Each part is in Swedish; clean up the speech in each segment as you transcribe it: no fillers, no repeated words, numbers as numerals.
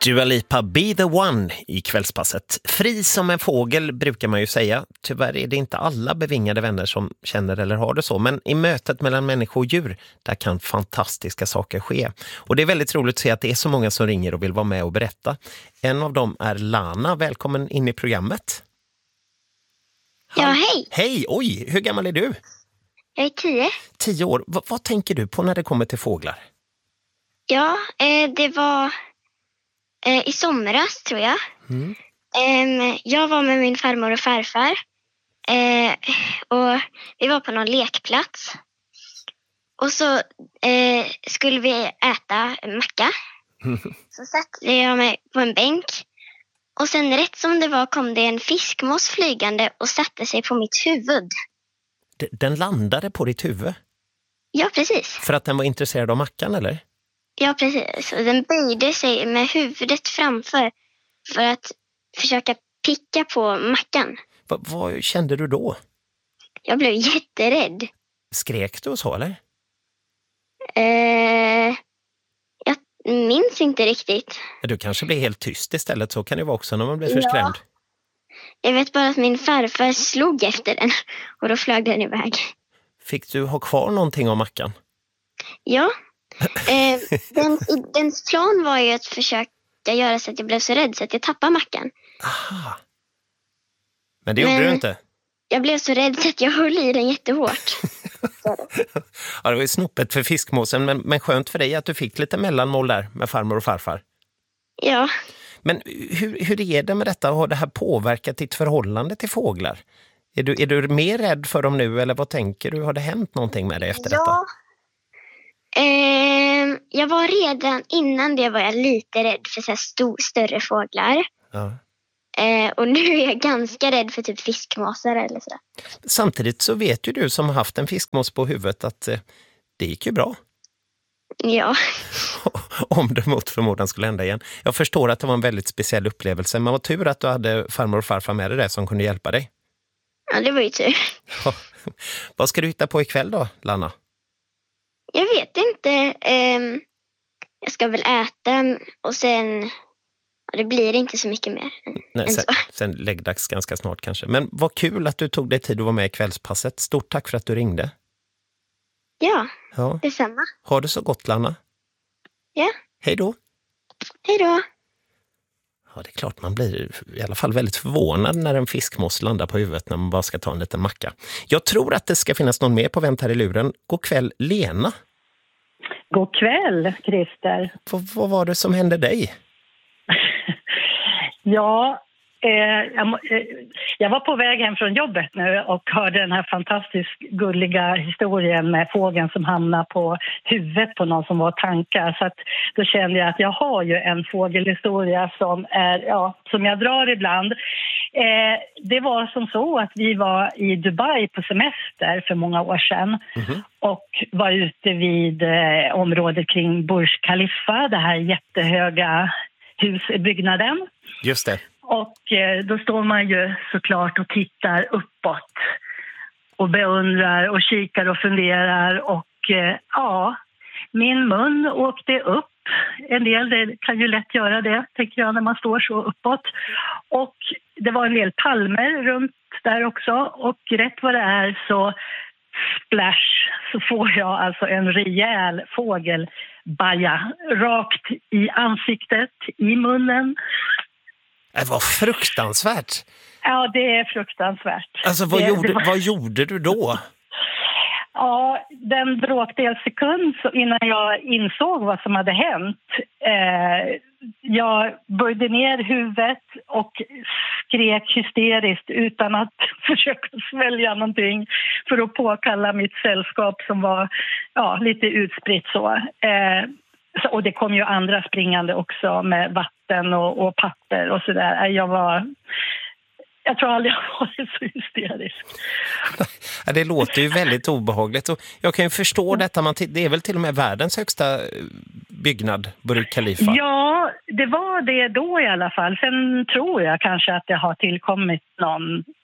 Dua Lipa, Be the One i kvällspasset. Fri som en fågel brukar man ju säga. Tyvärr är det inte alla bevingade vänner som känner eller har det så. Men i mötet mellan människor och djur, där kan fantastiska saker ske. Och det är väldigt roligt att se att det är så många som ringer och vill vara med och berätta. En av dem är Lana. Välkommen in i programmet. Ja, hej. Hej, oj, hur gammal är du? Jag är 10. 10 år. Vad tänker du på när det kommer till fåglar? Ja, det var i somras tror jag. Jag var med min farmor och farfar. Och vi var på någon lekplats. Och så skulle vi äta en macka. Så satte jag mig på en bänk. Och sen rätt som det var kom det en fiskmås flygande och satte sig på mitt huvud. Den landade på ditt huvud? Ja, precis. För att den var intresserad av mackan, eller? Ja, precis. Och den böjde sig med huvudet framför för att försöka picka på mackan. Vad kände du då? Jag blev jätterädd. Skrek du och så, eller? Jag minns inte riktigt. Du kanske blir helt tyst istället, så kan det vara också när man blir förskrämd. Jag vet bara att min farfar slog efter den och då flög den iväg. Fick du ha kvar någonting av mackan? Ja. Dens plan var ju att försöka göra så att jag blev så rädd så att jag tappade mackan. Aha. Men det gjorde du inte? Jag blev så rädd så att jag höll i den jättehårt. Ja, det var ju snoppet för fiskmåsen, men skönt för dig att du fick lite mellanmål där med farmor och farfar. Ja. Men hur är det med detta? Har det här påverkat ditt förhållande till fåglar? Är du mer rädd för dem nu, eller vad tänker du? Har det hänt någonting med dig efter detta? Jag var redan innan det var jag lite rädd för så här större fåglar. Ja. Och nu är jag ganska rädd för typ fiskmåsar eller så. Samtidigt så vet ju du som har haft en fiskmås på huvudet att det gick ju bra. Ja. Om det mot förmodan skulle hända igen. Jag förstår att det var en väldigt speciell upplevelse, men vad tur att du hade farmor och farfar med dig där som kunde hjälpa dig. Ja, det var ju tur. Vad ska du hitta på ikväll då, Lana? Jag vet inte. Jag ska väl äta och sen... Det blir inte så mycket mer. Nej, sen läggdags ganska snart kanske. Men vad kul att du tog dig tid att vara med i kvällspasset. Stort tack för att du ringde. Ja. Detsamma. Ha det så gott, Lana. Ja. Hej då. Hej då. Ja, det är klart man blir i alla fall väldigt förvånad när en fiskmås landar på huvudet när man bara ska ta en liten macka. Jag tror att det ska finnas någon mer på vänt här i luren. God kväll, Lena. God kväll, Christer. Vad var det som hände dig? Ja, jag var på väg hem från jobbet nu och hörde den här fantastiskt gulliga historien med fågeln som hamnar på huvudet på någon som var tankar. Så att då kände jag att jag har ju en fågelhistoria som som jag drar ibland. Det var som så att vi var i Dubai på semester för många år sedan och var ute vid området kring Burj Khalifa, det här jättehöga husbyggnaden. Just det. Och då står man ju såklart och tittar uppåt och beundrar och kikar och funderar och min mun åkte upp. En del det kan ju lätt göra det, tänker jag, när man står så uppåt. Och det var en del palmer runt där också och rätt vad det är så splash så får jag alltså en rejäl fågelbaja rakt i ansiktet, i munnen. Det var fruktansvärt. Ja, det är fruktansvärt. Alltså, vad gjorde du då? Ja, den bråkdel sekund innan jag insåg vad som hade hänt. Jag böjde ner huvudet och skrek hysteriskt utan att försöka svälja någonting för att påkalla mitt sällskap som var lite utspritt så. Och det kom ju andra springande också med vatten och papper och sådär. Jag tror aldrig jag varit så hysterisk. Det låter ju väldigt obehagligt. Och jag kan ju förstå detta. Det är väl till och med världens högsta byggnad, Burj Khalifa? Ja, det var det då i alla fall. Sen tror jag kanske att det har tillkommit någon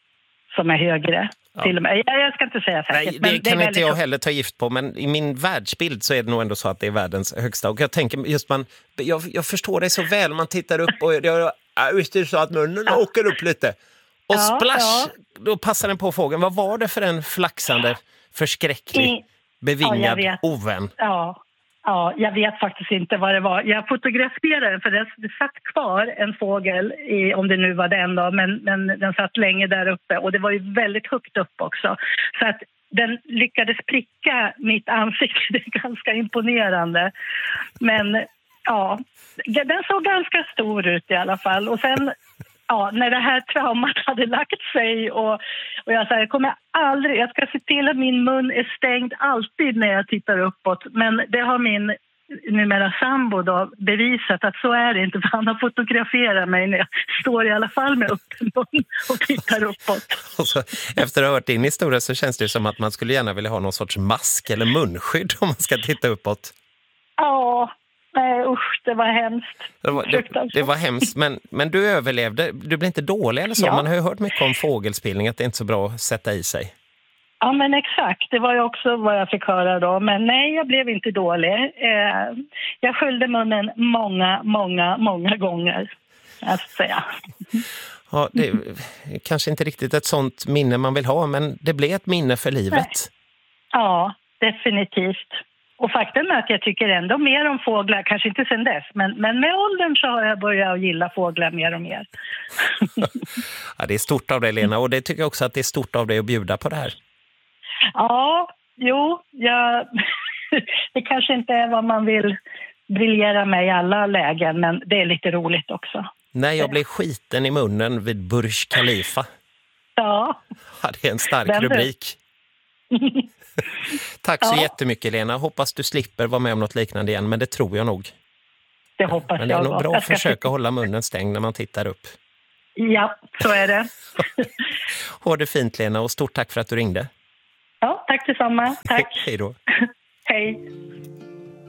som är högre. Ja. Till och med. Jag ska inte säga säkert. Nej, det kan inte jag väldigt heller ta gift på, men i min världsbild så är det nog ändå så att det är världens högsta. Och jag tänker just jag förstår det så väl, man tittar upp och visst är det så att munnen åker upp lite. Och splash, då passar den på fågeln. Vad var det för en flaxande, förskräcklig, bevingad ovän? Ja, jag vet faktiskt inte vad det var. Jag fotograferade den för det satt kvar en fågel, om det nu var den då, men den satt länge där uppe och det var ju väldigt högt upp också. Så att den lyckades pricka mitt ansikte, det är ganska imponerande. Men ja, den såg ganska stor ut i alla fall. Och sen när det här traumat hade lagt sig och jag sa jag ska se till att min mun är stängd alltid när jag tittar uppåt. Men det har min numera sambo då bevisat att så är det inte, för han har fotograferat mig när jag står i alla fall med öppen mun och tittar uppåt. Och så, efter att ha hört din historia så känns det som att man skulle gärna vilja ha någon sorts mask eller munskydd om man ska titta uppåt. Ja. Nej, usch, det var hemskt. Det var hemskt, men du överlevde. Du blev inte dålig eller så? Ja. Man har ju hört mycket om fågelspillning, att det är inte så bra att sätta i sig. Ja, men exakt. Det var ju också vad jag fick höra då. Men nej, jag blev inte dålig. Jag skyllde munnen många gånger, jag ska säga. Ja, det är kanske inte riktigt ett sånt minne man vill ha, men det blev ett minne för livet. Nej. Ja, definitivt. Och faktum är att jag tycker ändå mer om fåglar, kanske inte sen dess, men med åldern så har jag börjat gilla fåglar mer och mer. Ja, det är stort av dig, Lena, och det tycker jag också att det är stort av dig att bjuda på det här. Ja, det kanske inte är vad man vill briljera med i alla lägen, men det är lite roligt också. När jag blev skiten i munnen vid Burj Khalifa. Ja. Det är en stark rubrik. Tack så jättemycket, Lena. Hoppas du slipper vara med om något liknande igen, men det tror jag nog. Det hoppas jag. Men det är nog bra att försöka hålla munnen stängd när man tittar upp. Ja, så är det. Ha det fint, Lena, och stort tack för att du ringde. Ja, tack detsamma. Tack. Hej då. Hej.